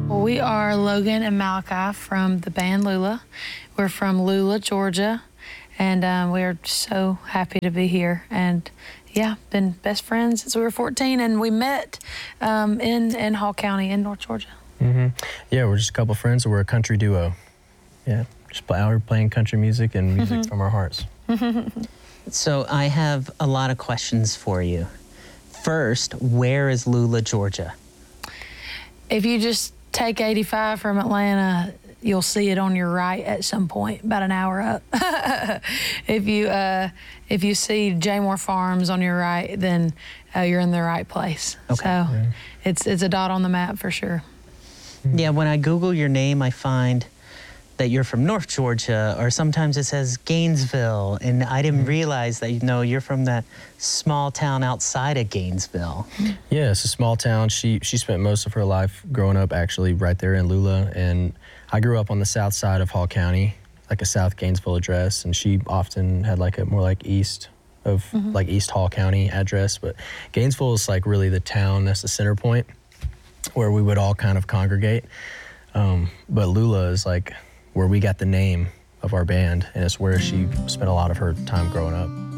Well, we are Logan and Malachi from the band Lula. We're from Lula, Georgia, and we are so happy to be here. And yeah, been best friends since we were 14, and we met in Hall County in North Georgia. Yeah, we're just a couple friends. We're a country duo. Yeah, just out here playing country music and music from our hearts. So I have a lot of questions for you. First, where is Lula, Georgia? If you just take 85 from Atlanta, you'll see it on your right at some point, about an hour up. If you see Jaymore Farms on your right, then you're in the right place. Okay. So it's a dot on the map for sure. Yeah, when I Google your name, I find that you're from North Georgia, or sometimes it says Gainesville, and I didn't realize that, you're from that small town outside of Gainesville. Yeah, it's a small town. She spent most of her life growing up actually right there in Lula, and I grew up on the south side of Hall County, like a South Gainesville address, and she often had like a more like east of like East Hall County address, but Gainesville is like really the town, that's the center point where we would all kind of congregate. But Lula is like where we got the name of our band, and it's where she spent a lot of her time growing up.